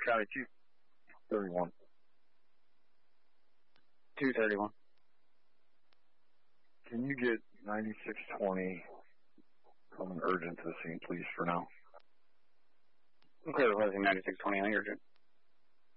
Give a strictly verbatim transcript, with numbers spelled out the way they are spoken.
Charlie two thirty-one. two thirty-one. Can you get ninety-six twenty coming urgent to the scene, please, for now? Okay, requesting ninety-six twenty on urgent.